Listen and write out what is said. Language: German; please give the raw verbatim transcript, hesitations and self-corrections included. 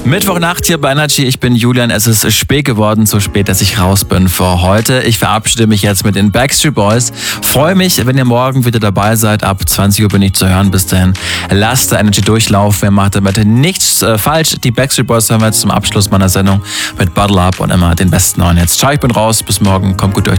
Mittwochnacht hier bei Energy. Ich bin Julian. Es ist spät geworden, so spät, dass ich raus bin für heute. Ich verabschiede mich jetzt mit den Backstreet Boys. Freue mich, wenn ihr morgen wieder dabei seid. Ab zwanzig Uhr bin ich zu hören. Bis dahin lasst der Energy durchlaufen. Ihr macht damit nichts äh, falsch. Die Backstreet Boys hören wir jetzt zum Abschluss meiner Sendung mit Bottle Up und immer den besten neuen Hits. Ciao, ich bin raus. Bis morgen. Kommt gut durch.